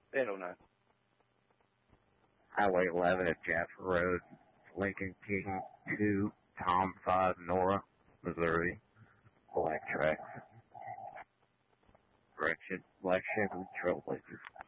They don't know. Highway 11 at Jasper Road, Lincoln King 2, Tom 5, Nora, Missouri. Black tracks. Direction, Black Chevy Trailblazers.